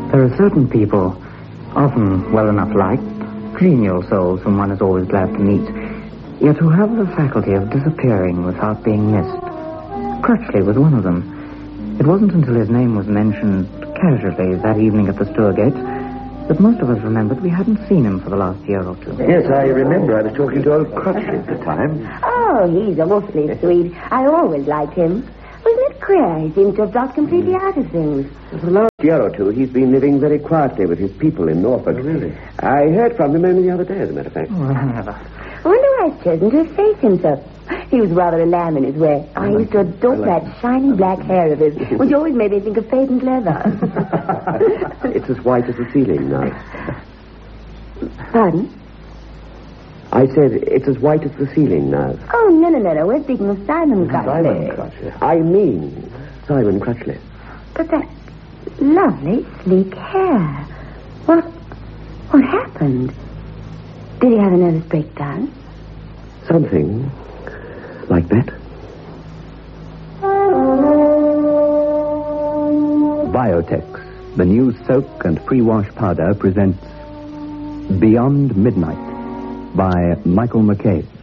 There are certain people, often well enough liked, genial souls whom one is always glad to meet, yet who have the faculty of disappearing without being missed. Crutchley was one of them. It wasn't until his name was mentioned casually that evening at the Stourgate that most of us remembered we hadn't seen him for the last year or two. Yes, I remember. I was talking to old Crutchley at the time. Oh, he's awfully sweet. I always liked him. Wasn't it queer? He seems to have dropped completely out of things. For the last year or two, he's been living very quietly with his people in Norfolk. Really? I heard from him only the other day, as a matter of fact. Oh, I never. I wonder why I've chosen to face him so. He was rather a lamb in his way. I used to adore that shiny black hair of his, which always made me think of patent leather. It's as white as the ceiling now. Pardon? I said it's as white as the ceiling now. Oh, no. We're speaking of Simon Crutchley. Simon Crutchley. I mean Simon Crutchley. But that lovely, sleek hair. What happened? Did he have a nervous breakdown? Something like that. Biotex, the new soak and pre-wash powder, presents Beyond Midnight by Michael McCabe.